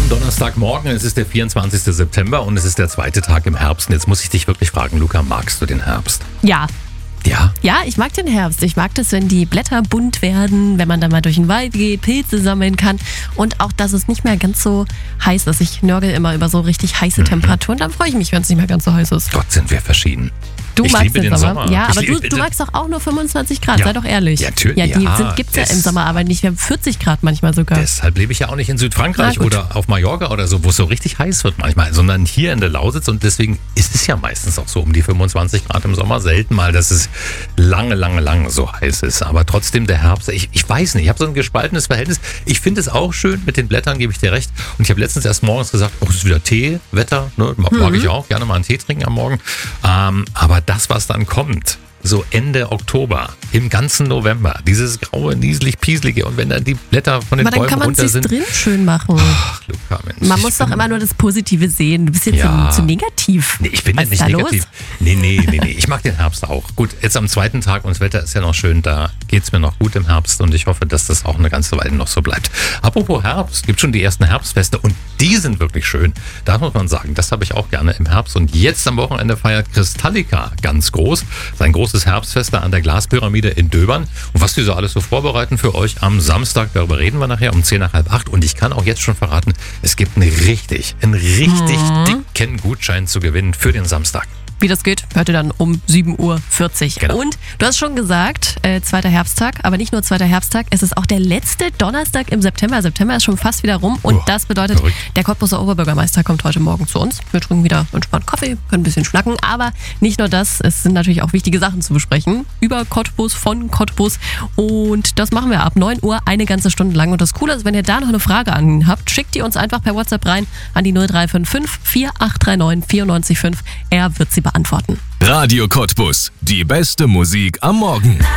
Donnerstagmorgen, es ist der 24. September und es ist der zweite Tag im Herbst. Und jetzt muss ich dich wirklich fragen, Luca, magst du den Herbst? Ja. Ja? Ja, ich mag den Herbst. Ich mag das, wenn die Blätter bunt werden, wenn man dann mal durch den Wald geht, Pilze sammeln kann und auch, dass es nicht mehr ganz so heiß ist. Ich nörgel immer über so richtig heiße Temperaturen. Dann freue ich mich, wenn es nicht mehr ganz so heiß ist. Gott, sind wir verschieden. Du Ich magst liebe den Sommer. Ja, Ich aber liebe- du magst doch auch nur 25 Grad, Ja. sei doch ehrlich. Ja, natürlich. Ja, die Ja, gibt's ja das- im Sommer, aber nicht. Wir haben 40 Grad manchmal sogar. Deshalb lebe ich ja auch nicht in Südfrankreich Na gut. oder auf Mallorca oder so, wo es so richtig heiß wird manchmal, sondern hier in der Lausitz. Und deswegen ist es ja meistens auch so um die 25 Grad im Sommer. Selten mal, dass es lange so heiß ist. Aber trotzdem der Herbst, ich weiß nicht, ich habe so ein gespaltenes Verhältnis. Ich finde es auch schön mit den Blättern, gebe ich dir recht. Und ich habe letztens erst morgens gesagt, oh, es ist wieder Teewetter. Ne? Mag ich auch, gerne mal einen Tee trinken am Morgen. Aber das, was dann kommt, so Ende Oktober, im ganzen November, dieses graue, nieselig-pieselige und wenn dann die Blätter von den Aber dann Bäumen kann man runter es sind. drin schön machen. Ach, Luca, Mensch. Man ich muss doch bin- immer nur das Positive sehen. Du bist jetzt Ja. zu negativ. Nee, ich bin Was ja nicht ist da negativ. los? Nee. Ich mag den Herbst auch. Gut, jetzt am zweiten Tag und das Wetter ist ja noch schön, da geht's mir noch gut im Herbst und ich hoffe, dass das auch eine ganze Weile noch so bleibt. Apropos Herbst, gibt schon die ersten Herbstfeste und die sind wirklich schön. Da muss man sagen, das habe ich auch gerne im Herbst. Und jetzt am Wochenende feiert Kristallica ganz groß. Sein großes Herbstfest da an der Glaspyramide in Döbern. Und was die so alles so vorbereiten für euch am Samstag, darüber reden wir nachher um 10 nach halb 8. Und ich kann auch jetzt schon verraten, es gibt einen richtig dicken Gutschein zu gewinnen für den Samstag. Wie das geht, hört ihr dann um 7.40 Uhr. Genau. Und du hast schon gesagt, zweiter Herbsttag, aber nicht nur zweiter Herbsttag, es ist auch der letzte Donnerstag im September. September ist schon fast wieder rum und das bedeutet, verrückt. der Cottbuser Oberbürgermeister kommt heute Morgen zu uns. Wir trinken wieder entspannt Kaffee, können ein bisschen schnacken, aber nicht nur das, es sind natürlich auch wichtige Sachen zu besprechen über Cottbus, von Cottbus und das machen wir ab 9 Uhr eine ganze Stunde lang und das Coole ist, wenn ihr da noch eine Frage an ihn habt, schickt die uns einfach per WhatsApp rein an die 0355 4839 94,5. Er wird sie beantworten. Radio Cottbus. Die beste Musik am Morgen.